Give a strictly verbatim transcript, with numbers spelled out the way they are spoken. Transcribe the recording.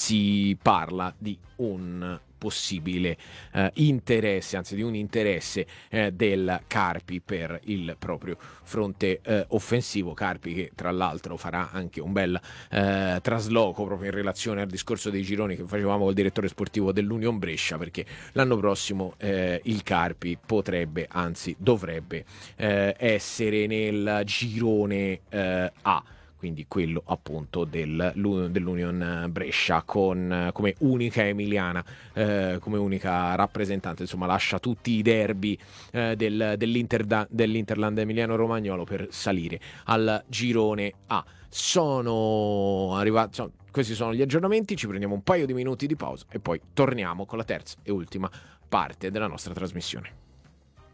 si parla di un possibile eh, interesse, anzi di un interesse eh, del Carpi per il proprio fronte eh, offensivo. Carpi che tra l'altro farà anche un bel eh, trasloco proprio in relazione al discorso dei gironi che facevamo col direttore sportivo dell'Union Brescia, perché l'anno prossimo eh, il Carpi potrebbe, anzi dovrebbe eh, essere nel girone eh, A, quindi quello appunto del, dell'Union Brescia, con come unica emiliana, eh, come unica rappresentante, insomma lascia tutti i derby eh, del, dell'Inter, dell'Interland Emiliano Romagnolo per salire al girone A. Sono arrivati, insomma, questi sono gli aggiornamenti, ci prendiamo un paio di minuti di pausa e poi torniamo con la terza e ultima parte della nostra trasmissione.